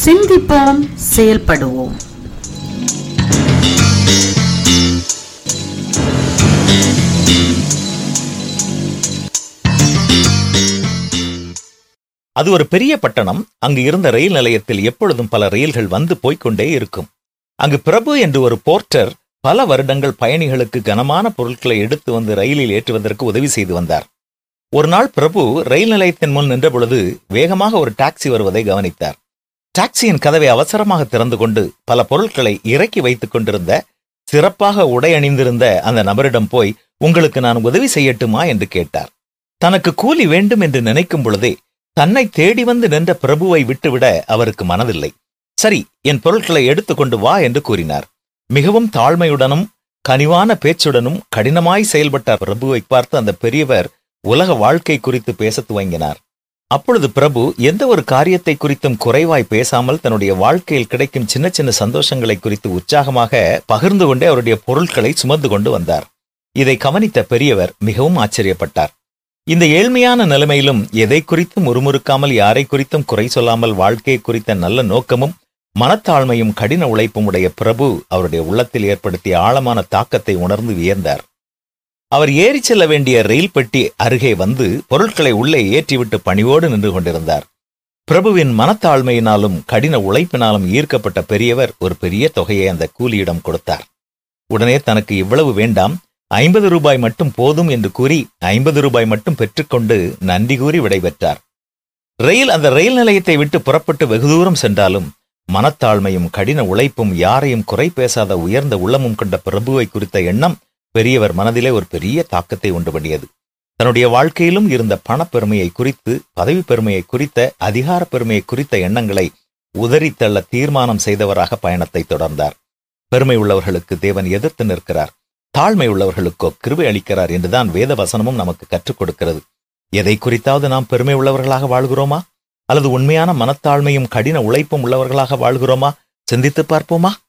சிந்திப்போம், செயல்படுவோம். அது ஒரு பெரிய பட்டணம். அங்கு இருந்த ரயில் நிலையத்தில் எப்பொழுதும் பல ரயில்கள் வந்து போய்கொண்டே இருக்கும். அங்கு பிரபு என்று ஒரு போர்ட்டர் பல வருடங்கள் பயணிகளுக்கு கனமான பொருட்களை எடுத்து வந்து ரயிலில் ஏற்றுவதற்கு உதவி செய்து வந்தார். ஒரு நாள் பிரபு ரயில் நிலையத்தின் முன் நின்ற பொழுது வேகமாக ஒரு டாக்ஸி வருவதை கவனித்தார். டாக்ஸியின் கதவை அவசரமாக திறந்து கொண்டு பல பொருட்களை இறக்கி வைத்துக் கொண்டிருந்த சிறப்பாக உடை அணிந்திருந்த அந்த நபரிடம் போய், உங்களுக்கு நான் உதவி செய்யட்டுமா என்று கேட்டார். தனக்கு கூலி வேண்டும் என்று நினைக்கும் பொழுதே தன்னை தேடி வந்து நின்ற பிரபுவை விட்டுவிட அவருக்கு மனதில்லை. சரி, என் பொருட்களை எடுத்துக்கொண்டு வா என்று கூறினார். மிகவும் தாழ்மையுடனும் கனிவான பேச்சுடனும் கடினமாய் செயல்பட்ட பிரபுவை பார்த்து அந்த பெரியவர் உலக வாழ்க்கை குறித்து பேச துவங்கினார். அப்பொழுது பிரபு எந்த ஒரு காரியத்தை குறித்தும் குறைவாய் பேசாமல் தன்னுடைய வாழ்க்கையில் கிடைக்கும் சின்ன சின்ன சந்தோஷங்களை குறித்து உற்சாகமாக பகிர்ந்து கொண்டே அவருடைய பொருட்களை சுமந்து கொண்டு வந்தார். இதை கவனித்த பெரியவர் மிகவும் ஆச்சரியப்பட்டார். இந்த ஏழ்மையான நிலைமையிலும் எதை குறித்தும் முறுமுறுக்காமல், யாரை குறித்தும் குறை சொல்லாமல் வாழ்க்கை குறித்த நல்ல நோக்கமும் மனத்தாழ்மையும் கடின உழைப்பும் உடைய பிரபு அவருடைய உள்ளத்தில் ஏற்படுத்திய ஆழமான தாக்கத்தை உணர்ந்து வியந்தார். அவர் ஏறி செல்ல வேண்டிய ரயில் பெட்டி அருகே வந்து பொருட்களை உள்ளே ஏற்றிவிட்டு பணிவோடு நின்று கொண்டிருந்தார். பிரபுவின் மனத்தாழ்மையினாலும் கடின உழைப்பினாலும் ஈர்க்கப்பட்ட பெரியவர் ஒரு பெரிய தொகையை அந்த கூலியிடம் கொடுத்தார். உடனே தனக்கு இவ்வளவு வேண்டாம், 50 ரூபாய் மட்டும் போதும் என்று கூறி 50 ரூபாய் மட்டும் பெற்றுக்கொண்டு நன்றி கூறி விடைபெற்றார். அந்த ரயில் நிலையத்தை விட்டு புறப்பட்டு வெகு தூரம் சென்றாலும் மனத்தாழ்மையும் கடின உழைப்பும் யாரையும் குறை பேசாத உயர்ந்த உள்ளமும் கொண்ட பிரபுவை குறித்த எண்ணம் பெரியவர் மனதிலே ஒரு பெரிய தாக்கத்தை உண்டு பண்ணியது. தன்னுடைய வாழ்க்கையிலும் இருந்த பணப்பெருமையை குறித்து, பதவி பெருமையை குறித்த, அதிகார பெருமையை குறித்த எண்ணங்களை உதறித்தள்ள தீர்மானம் செய்தவராக பயணத்தை தொடர்ந்தார். பெருமை உள்ளவர்களுக்கு தேவன் எதிர்த்து நிற்கிறார், தாழ்மை உள்ளவர்களுக்கோ கிருபை அளிக்கிறார் என்றுதான் வேத வசனமும் நமக்கு கற்றுக் கொடுக்கிறது. எதை குறித்தாவது நாம் பெருமை உள்ளவர்களாக வாழ்கிறோமா? அல்லது உண்மையான மனத்தாழ்மையும் கடின உழைப்பும் உள்ளவர்களாக வாழ்கிறோமா? சிந்தித்து பார்ப்போமா?